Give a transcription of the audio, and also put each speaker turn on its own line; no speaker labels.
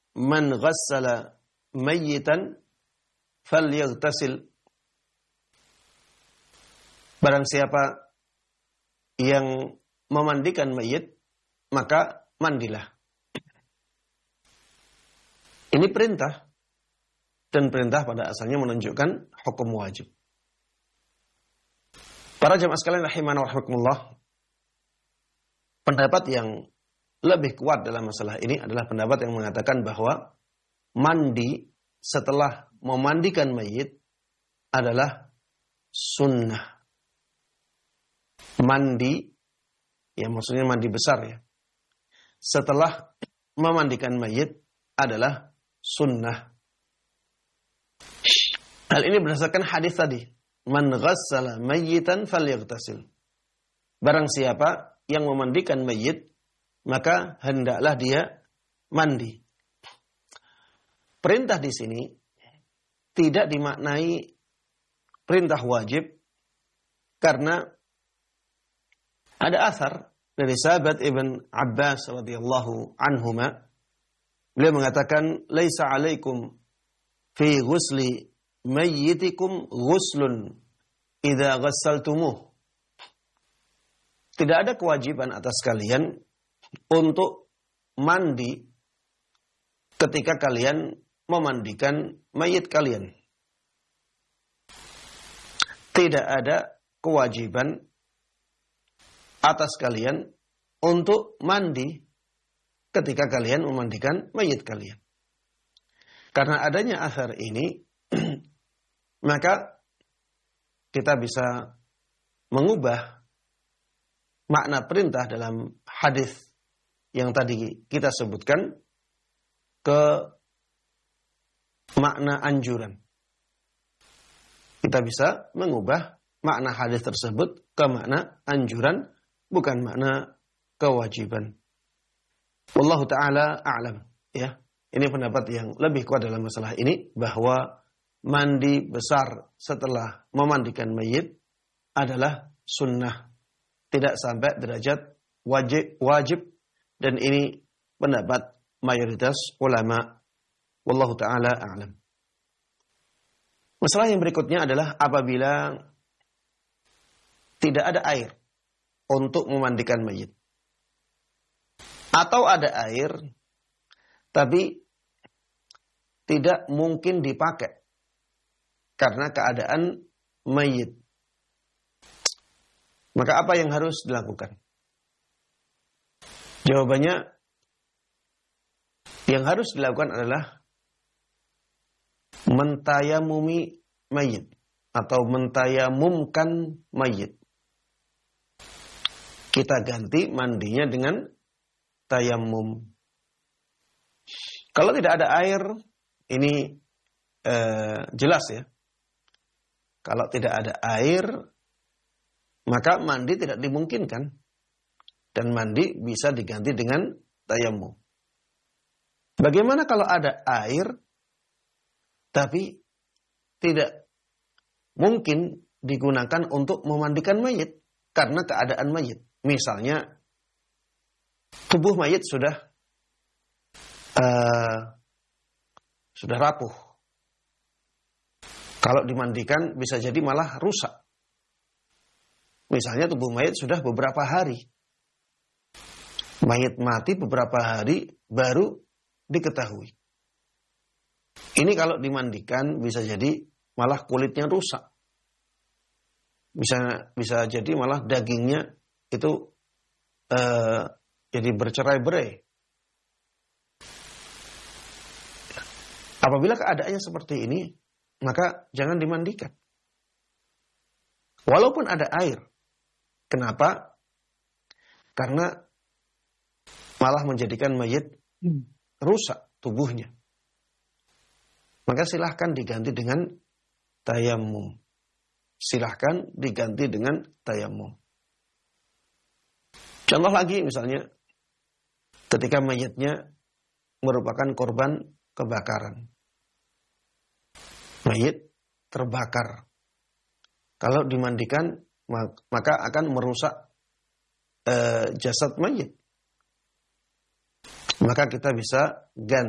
man ghassala mayyitan falyaghtasil. Barang siapa yang memandikan mayit, maka mandilah. Ini perintah. Dan perintah pada asalnya menunjukkan hukum wajib. Para jamaah sekalian rahimana wa rahimakumullah, pendapat yang lebih kuat dalam masalah ini adalah pendapat yang mengatakan bahwa mandi setelah memandikan mayit adalah sunnah. Mandi, ya maksudnya mandi besar ya. Setelah memandikan mayit adalah sunnah. Hal ini berdasarkan hadis tadi. Man ghassala mayyitan falyaghtasil. Barang siapa yang memandikan mayit, maka hendaklah dia mandi. Perintah di sini tidak dimaknai perintah wajib karena ada asar dari sahabat Ibn Abbas radhiyallahu anhuma. Beliau mengatakan, "Laisa 'alaikum fi ghusli mayyitikum ghuslun idza ghassaltumuh." Tidak ada kewajiban atas kalian untuk mandi ketika kalian memandikan mayit kalian. Tidak ada kewajiban atas kalian untuk mandi ketika kalian memandikan mayit kalian. Karena adanya asar ini, maka kita bisa mengubah makna perintah dalam hadis yang tadi kita sebutkan ke makna anjuran. Kita bisa mengubah makna hadis tersebut ke makna anjuran, bukan makna kewajiban. Wallahu ta'ala a'lam. Ya, ini pendapat yang lebih kuat dalam masalah ini, bahwa mandi besar setelah memandikan mayit adalah sunnah, tidak sampai derajat wajib, dan ini pendapat mayoritas ulama. Wallahu ta'ala a'lam. Masalah yang berikutnya adalah apabila tidak ada air untuk memandikan mayit, atau ada air tapi tidak mungkin dipakai karena keadaan mayit. Maka apa yang harus dilakukan? Jawabannya, yang harus dilakukan adalah mentayamumi mayit atau mentayamumkan mayit. Kita ganti mandinya dengan tayamum. Kalau tidak ada air, ini jelas ya. Kalau tidak ada air, maka mandi tidak dimungkinkan. Dan mandi bisa diganti dengan tayamum. Bagaimana kalau ada air, tapi tidak mungkin digunakan untuk memandikan mayit karena keadaan mayit? Misalnya, tubuh mayit sudah rapuh. Kalau dimandikan bisa jadi malah rusak. Misalnya tubuh mayit sudah beberapa hari. Mayit mati beberapa hari baru diketahui. Ini kalau dimandikan bisa jadi malah kulitnya rusak. Bisa jadi malah dagingnya itu jadi bercerai-berai. Apabila keadaannya seperti ini, maka jangan dimandikan. Walaupun ada air. Kenapa? Karena malah menjadikan mayit rusak tubuhnya. Maka silahkan diganti dengan tayamum. Silahkan diganti dengan tayamum. Contoh lagi misalnya, ketika mayitnya merupakan korban kebakaran. Mayit terbakar. Kalau dimandikan, maka akan merusak jasad mayit. Maka kita bisa ganti